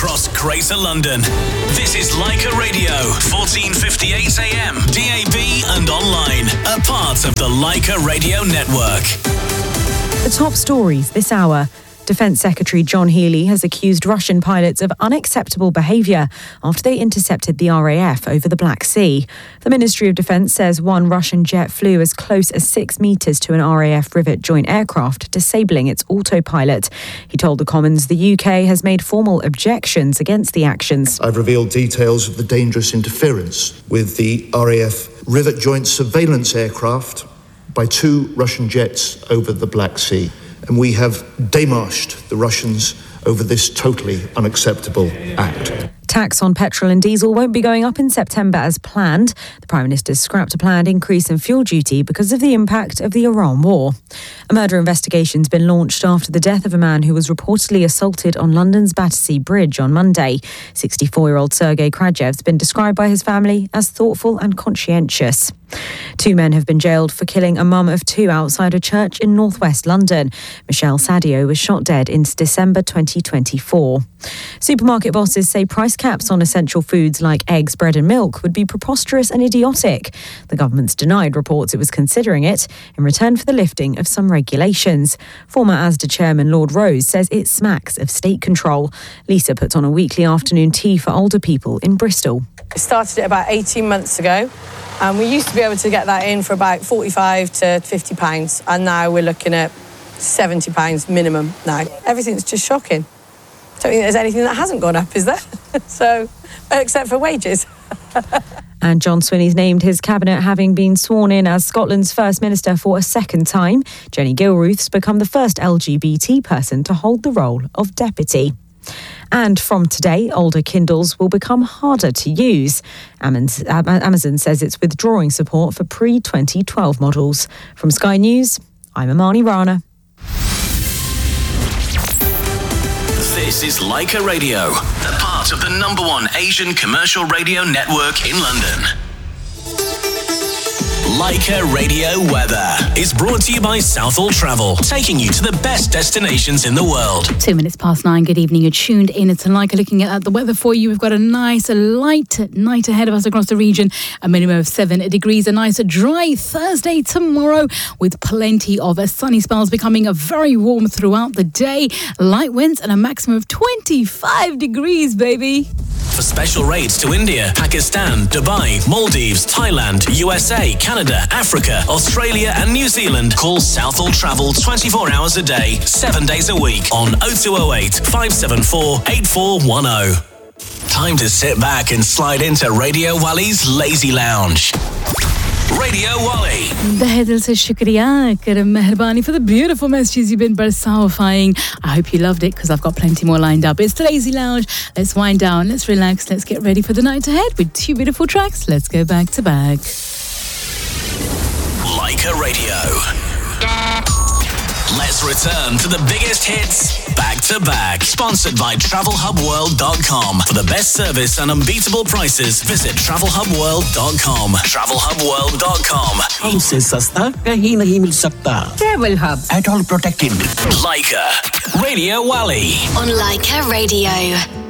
across Greater London. This is Leica Radio, 1458 AM, DAB and online. A part of the Leica Radio Network. The top stories this hour. Defence Secretary John Healey has accused Russian pilots of unacceptable behaviour after they intercepted the RAF over the Black Sea. The Ministry of Defence says one Russian jet flew as close as 6 metres to an RAF Rivet joint aircraft, disabling its autopilot. He told the Commons the UK has made formal objections against the actions. I've revealed details of the dangerous interference with the RAF Rivet joint surveillance aircraft by 2 Russian jets over the Black Sea. And we have démarched the Russians over this totally unacceptable act. Tax on petrol and diesel won't be going up in September as planned. The Prime Minister's scrapped a planned increase in fuel duty because of the impact of the Iran war. A murder investigation's been launched after the death of a man who was reportedly assaulted on London's Battersea Bridge on Monday. 64-year-old Sergei Krajev's been described by his family as thoughtful and conscientious. 2 men have been jailed for killing a mum of 2 outside a church in northwest London. Michelle Sadio was shot dead in December 2024. Supermarket bosses say price caps on essential foods like eggs, bread and milk would be preposterous and idiotic. The government's denied reports it was considering it in return for the lifting of some regulations. Former Asda chairman Lord Rose says it smacks of state control. Lisa puts on a weekly afternoon tea for older people in Bristol. We started it about 18 months ago. And we used to be able to get that in for about £45 to £50, and now we're looking at £70 minimum now. Everything's just shocking. Don't think there's anything that hasn't gone up, is there? So, except for wages. And John Swinney's named his cabinet, having been sworn in as Scotland's First Minister for a second time. Jenny Gilruth's become the first LGBT person to hold the role of deputy. And from today, older Kindles will become harder to use. Amazon says it's withdrawing support for pre-2012 models. From Sky News, I'm Amani Rana. This is Leica Radio, a part of the #1 Asian commercial radio network in London. Leica Radio Weather is brought to you by Southall Travel, taking you to the best destinations in the world. 2 minutes past 9. Good evening. You're tuned in to Leica, looking at the weather for you. We've got a nice light night ahead of us across the region. A minimum of 7 degrees. A nice dry Thursday tomorrow with plenty of sunny spells, becoming very warm throughout the day. Light winds and a maximum of 25 degrees, baby. For special rates to India, Pakistan, Dubai, Maldives, Thailand, USA, Canada, Africa, Australia and New Zealand, call Southall Travel 24 hours a day, 7 days a week on 0208 574 8410. Time to sit back and slide into Radio Wally's Lazy Lounge. Radio Wally. Tahe dil se shukriya, karam meherbani for the beautiful messages you've been barsawifying. I hope you loved it, because I've got plenty more lined up. It's the Lazy Lounge. Let's wind down, let's relax, let's get ready for the night ahead with 2 beautiful tracks. Let's go back to back. Leica Radio. Let's return to the biggest hits back to back. Sponsored by TravelHubWorld.com. For the best service and unbeatable prices, visit TravelHubWorld.com. TravelHubWorld.com. हमसे सस्ता कहीं नहीं मिल सकता. Travel Hub. At all protected. Leica Radio Wally. On Leica Radio.